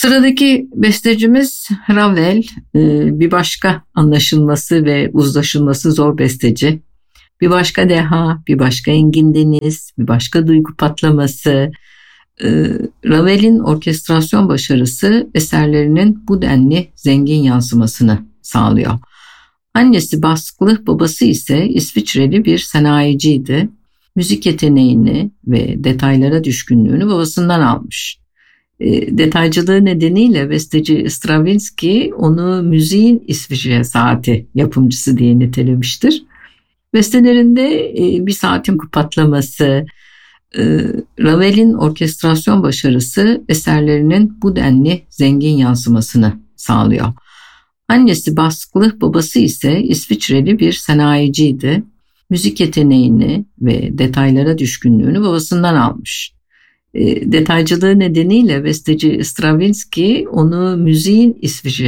Sıradaki bestecimiz Ravel, bir başka anlaşılması ve uzlaşılması zor besteci. Bir başka deha, bir başka Engin Deniz, bir başka duygu patlaması. Ravel'in orkestrasyon başarısı eserlerinin bu denli zengin yansımasını sağlıyor. Annesi Basklı, babası ise İsviçreli bir sanayiciydi. Müzik yeteneğini ve detaylara düşkünlüğünü babasından almış. Detaycılığı nedeniyle besteci Stravinsky onu müziğin İsviçre saati yapımcısı diye nitelemiştir. Bestelerinde bir saatin patlaması, Ravel'in orkestrasyon başarısı eserlerinin bu denli zengin yansımasını sağlıyor. Annesi Basklı, babası ise İsviçreli bir sanayiciydi. Müzik yeteneğini ve detaylara düşkünlüğünü babasından almış. Detaycılığı nedeniyle besteci Stravinsky onu müziğin İsviçre